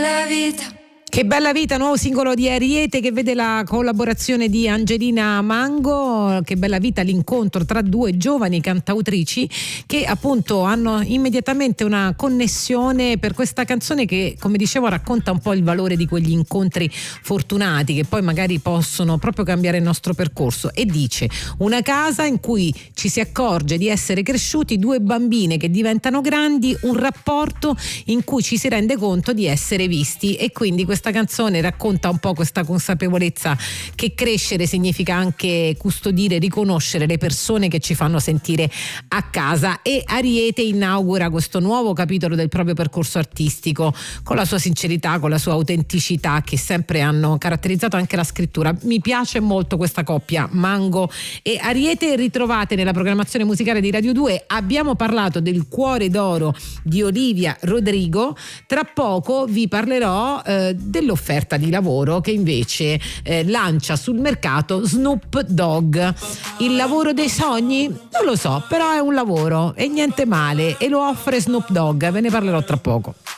La vita. Che bella vita, nuovo singolo di Ariete che vede la collaborazione di Angelina Mango. Che bella vita, l'incontro tra due giovani cantautrici che appunto hanno immediatamente una connessione per questa canzone che, come dicevo, racconta un po' il valore di quegli incontri fortunati che poi magari possono proprio cambiare il nostro percorso. E dice: una casa in cui ci si accorge di essere cresciuti, due bambine che diventano grandi, un rapporto in cui ci si rende conto di essere visti. E quindi questa canzone racconta un po' questa consapevolezza che crescere significa anche custodire, riconoscere le persone che ci fanno sentire a casa. E Ariete inaugura questo nuovo capitolo del proprio percorso artistico con la sua sincerità, con la sua autenticità che sempre hanno caratterizzato anche la scrittura. Mi piace molto questa coppia, Mango e Ariete. Ritrovate nella programmazione musicale di Radio 2. Abbiamo parlato del Cuore d'Oro di Olivia Rodrigo. Tra poco vi parlerò dell'offerta di lavoro che invece lancia sul mercato Snoop Dogg. Il lavoro dei sogni? Non lo so, però è un lavoro e niente male, e lo offre Snoop Dogg. Ve ne parlerò tra poco.